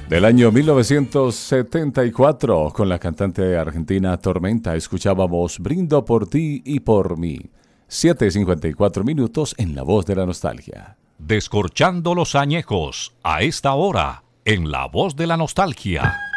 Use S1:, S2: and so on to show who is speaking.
S1: Del año 1974, con la cantante argentina Tormenta, escuchábamos Brindo por ti y por mí. 7:54 minutos en La Voz de la Nostalgia.
S2: Descorchando los añejos, a esta hora, en La Voz de la Nostalgia.